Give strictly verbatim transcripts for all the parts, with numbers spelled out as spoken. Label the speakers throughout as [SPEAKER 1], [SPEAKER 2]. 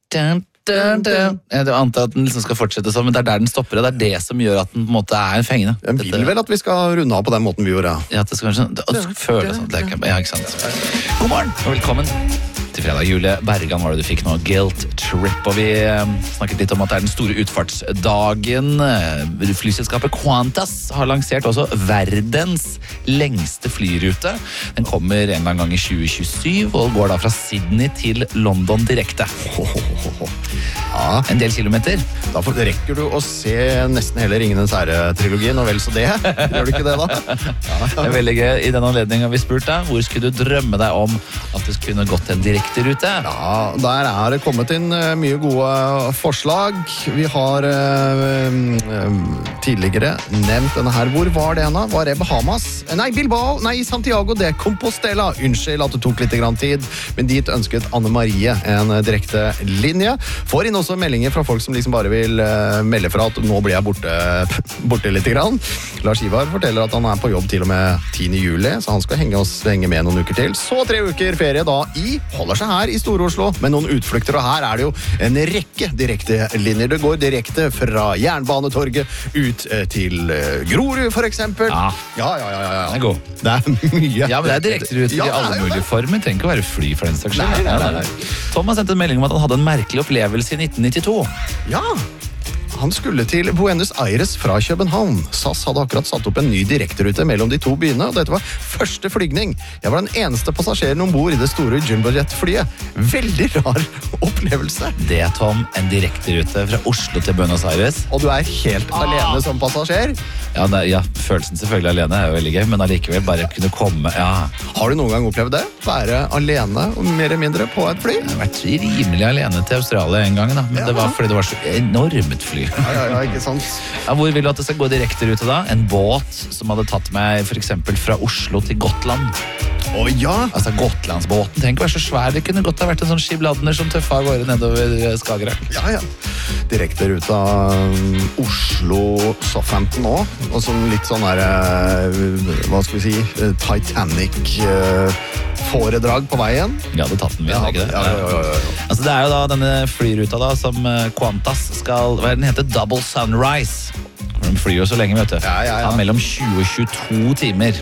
[SPEAKER 1] dun, dun, dun. Jeg antar at den liksom skal fortsette sånn, men det er der den stopper, og det er det som gjør at den på en måte er fengende.
[SPEAKER 2] Jeg vil vel at vi skal runde av på den måten vi gjorde.
[SPEAKER 1] Ja, at det skal være sånn, og du skal føle sånn, det er, ja, ikke sant. God morgen, og velkommen til fredag. Julie Bergan var det du fikk nå, Guilt Trip, og vi eh, snakket litt om at det er den store utfartsdagen. Flyselskapet Qantas har lansert også verdens lengste flyrute. Den kommer en eller annen gang i tjue tjuesyv, og går da fra Sydney til London direkte. Ja, en del kilometer.
[SPEAKER 2] Da rekker du å se nesten hele Ringenes herre-trilogien, og vel så det. Gjør du ikke det da?
[SPEAKER 1] Ja. Det er veldig gøy. I den anledningen har vi spurt deg, hvor skulle du drømme deg om at det kunne gått en direkte rute?
[SPEAKER 2] Ja, der er det kommet inn mye gode forslag. Vi har uh, tidligere nevnt denne her. Hvor var det henne? Var det Bahamas? Nei, Bilbao. Nei, Santiago de Compostela. Unnskyld at det tok litt grann tid, men dit ønsket Anne Marie en direkte linje. Får inn også meldinger fra folk som liksom bare vil uh, melde fra at nå blir jeg borte, borte litt grann. Lars Ivar forteller at han er på jobb til og med tiende juli, så han skal henge, oss, henge med noen uker til. Så tre uker ferie da i, holder seg her i Stor-Oslo, med noen utflukter, og her er det jo en rekke direkte linjer. Det går direkte fra Jernbanetorget ut uh, til uh, Grorud, for eksempel.
[SPEAKER 1] Ja,
[SPEAKER 2] ja, ja, ja, ja.
[SPEAKER 1] Den er god.
[SPEAKER 2] Det er mye.
[SPEAKER 1] Ja, men det er direkte rute
[SPEAKER 2] ja,
[SPEAKER 1] i alle mulige former. Det trenger ikke å være fly for den saks skyld.
[SPEAKER 2] Nei, nei, nei, nei.
[SPEAKER 1] Tom har sendt en melding om at han hadde en merkelig opplevelse i nitten nittito.
[SPEAKER 2] Ja, han skulle til Buenos Aires fra København. S A S hadde akkurat satt opp en ny direkterute mellom de to byene, og dette var første flygning. Jeg var den eneste passasjeren ombord i det store jumbojet-flyet. Veldig rar opplevelse.
[SPEAKER 1] Det, Tom, en direkterute fra Oslo til Buenos Aires.
[SPEAKER 2] Og du er helt ah. alene som passasjer?
[SPEAKER 1] Ja, det, ja, følelsen selvfølgelig alene er jo veldig gøy, men allikevel bare kunne komme, ja.
[SPEAKER 2] Har du noen gang opplevd det? Være alene og mer eller mindre på et fly?
[SPEAKER 1] Jeg har vært rimelig alene til Australia en gang, da. Men ja. Det var fordi det var så enormt fly.
[SPEAKER 2] Ja, ja, ja, ikke sant.
[SPEAKER 1] Ja, hvor vil du at det skal gå direkterute da? En båt som hadde tatt meg for eksempel fra Oslo til Gotland.
[SPEAKER 2] Å oh, ja!
[SPEAKER 1] Altså Gotlandsbåten, tenk å være så svær. Det kunne godt ha vært en sånn skibladner som tøffa av gårde nedover Skagerrak.
[SPEAKER 2] Ja, ja. Direkterute av um, Oslo Southampton nå. Og sånn litt sånn der, uh, hva skal vi si, uh, Titanic uh, foredrag på veien.
[SPEAKER 1] Ja, hadde tatt den, vet jeg ikke det?
[SPEAKER 2] Ja, ja, ja, ja, ja.
[SPEAKER 1] Altså, det er jo da denne flyruta da, som Qantas skal, hva er den heter? Double Sunrise. De flyr jo så lenge, vet du.
[SPEAKER 2] Ja, ja, ja.
[SPEAKER 1] Mellom tjue og tjueto timer.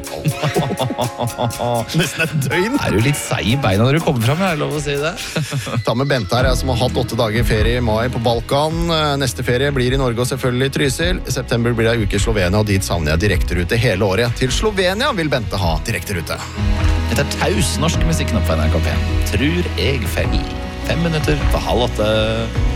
[SPEAKER 2] Nesten et døgn.
[SPEAKER 1] Er du litt seig i beina når du kommer frem, er det lov å si det?
[SPEAKER 2] Ta med Bente her, jeg som har hatt åtte dager ferie i mai på Balkan. Neste ferie blir i Norge og selvfølgelig Trysil. I september blir det en uke i Slovenia, og dit savner jeg direkterute hele året. Til Slovenia vil Bente ha direkterute.
[SPEAKER 1] Dette er taus norsk musikken opp på N R K P. Tror jeg feil. Fem minutter på halv åtte.